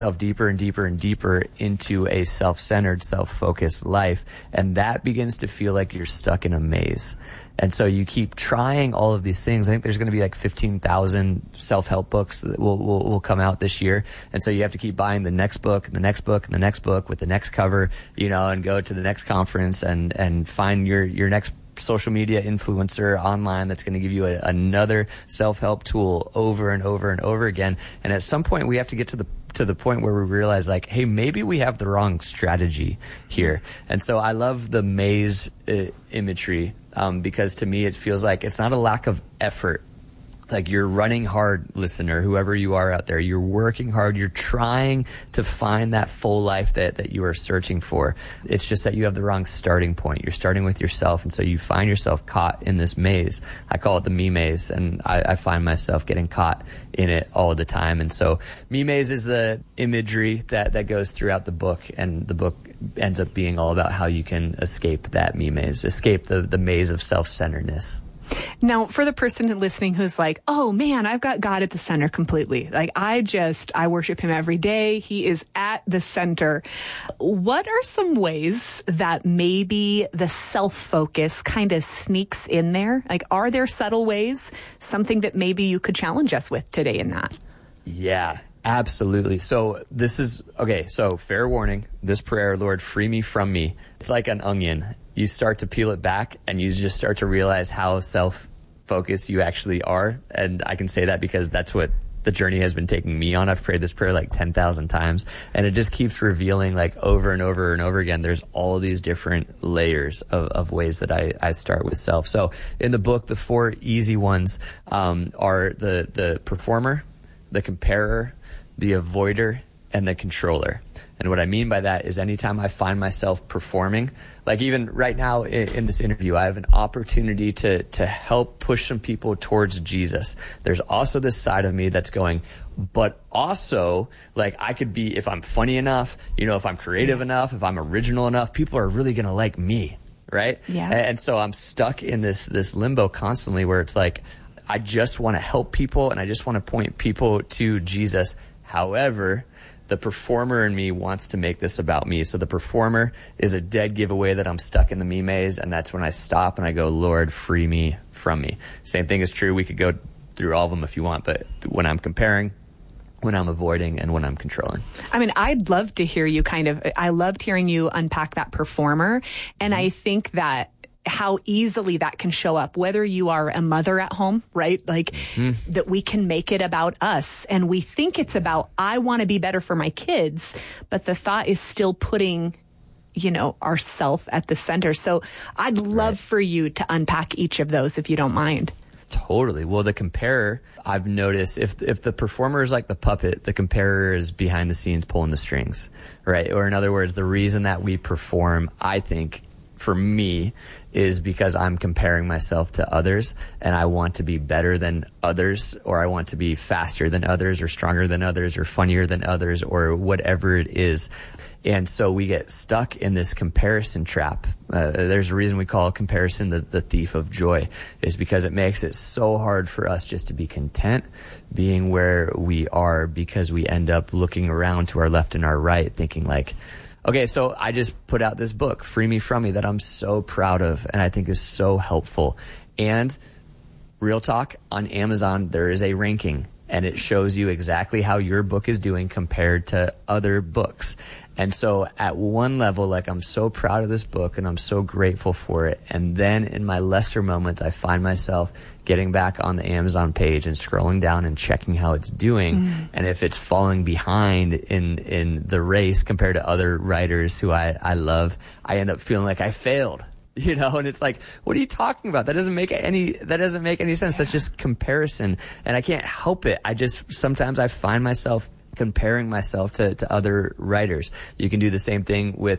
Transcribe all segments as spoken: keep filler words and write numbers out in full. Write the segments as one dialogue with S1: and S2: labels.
S1: deeper and deeper and deeper into a self-centered, self-focused life. And that begins to feel like you're stuck in a maze. And so you keep trying all of these things. I think there's going to be like fifteen thousand self-help books that will, will, will come out this year. And so you have to keep buying the next book and the next book and the next book with the next cover, you know, and go to the next conference and, and find your, your next social media influencer online that's going to give you a, another self-help tool over and over and over again. And at some point we have to get to the to the point where we realize, like, hey, maybe we have the wrong strategy here. And so I love the maze uh, imagery um, because to me it feels like it's not a lack of effort. Like, you're running hard, listener, whoever you are out there. You're working hard. You're trying to find that full life that, that you are searching for. It's just that you have the wrong starting point. You're starting with yourself, and so you find yourself caught in this maze. I call it the me maze, and I, I find myself getting caught in it all the time. And so me maze is the imagery that, that goes throughout the book, and the book ends up being all about how you can escape that me maze, escape the, the maze of self-centeredness.
S2: Now, for the person listening who's like, oh man, I've got God at the center completely. Like, I just, I worship him every day. He is at the center. What are some ways that maybe the self-focus kind of sneaks in there? Like, are there subtle ways, something that maybe you could challenge us with today in that?
S1: Yeah, absolutely. So this is, okay, so fair warning, this prayer, Lord, free me from me. It's like an onion. You start to peel it back and you just start to realize how self-focused you actually are. And I can say that because that's what the journey has been taking me on. I've prayed this prayer like ten thousand times, and it just keeps revealing, like, over and over and over again, there's all of these different layers of, of ways that I, I start with self. So in the book, the four easy ones um, are the, the performer, the comparer, the avoider, and the controller. And what I mean by that is anytime I find myself performing, like even right now in, in this interview, I have an opportunity to, to help push some people towards Jesus. There's also this side of me that's going, but also, like, I could be, if I'm funny enough, you know, if I'm creative enough, if I'm original enough, people are really going to like me. Right.
S2: Yeah.
S1: And, and so I'm stuck in this, this limbo constantly where it's like, I just want to help people and I just want to point people to Jesus. However, the performer in me wants to make this about me. So the performer is a dead giveaway that I'm stuck in the me maze, and that's when I stop and I go, Lord, free me from me. Same thing is true. We could go through all of them if you want, but when I'm comparing, when I'm avoiding, and when I'm controlling.
S2: I mean, I'd love to hear you kind of, I loved hearing you unpack that performer. And mm-hmm. I think that how easily that can show up, whether you are a mother at home, right? Like mm-hmm. that we can make it about us, and we think it's about, I want to be better for my kids, but the thought is still putting, you know, ourself at the center. So I'd love right. for you to unpack each of those if you don't mind.
S1: Totally. Well, the comparer, I've noticed if if the performer is like the puppet, the comparer is behind the scenes pulling the strings, right? Or in other words, the reason that we perform, I think, for me, is because I'm comparing myself to others and I want to be better than others, or I want to be faster than others, or stronger than others, or funnier than others, or whatever it is. And so we get stuck in this comparison trap. Uh, there's a reason we call comparison the, the thief of joy, is because it makes it so hard for us just to be content being where we are, because we end up looking around to our left and our right thinking like, okay, so I just put out this book, Free Me From Me, that I'm so proud of and I think is so helpful. And real talk, on Amazon, there is a ranking, and it shows you exactly how your book is doing compared to other books. And so at one level, like, I'm so proud of this book and I'm so grateful for it. And then in my lesser moments, I find myself getting back on the Amazon page and scrolling down and checking how it's doing. Mm. And if it's falling behind in, in the race compared to other writers who I, I love, I end up feeling like I failed. You know, and it's like, what are you talking about? That doesn't make any, that doesn't make any sense. That's just comparison. And I can't help it. I just, sometimes I find myself comparing myself to, to other writers. You can do the same thing with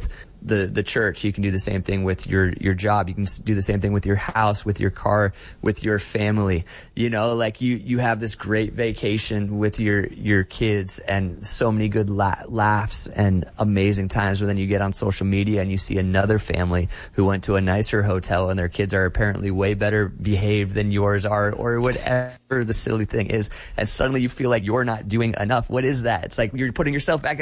S1: the, the church. You can do the same thing with your, your job. You can do the same thing with your house, with your car, with your family. You know, like you, you have this great vacation with your, your kids and so many good la- laughs and amazing times. But then you get on social media and you see another family who went to a nicer hotel and their kids are apparently way better behaved than yours are, or whatever the silly thing is. And suddenly you feel like you're not doing enough. What is that? It's like you're putting yourself back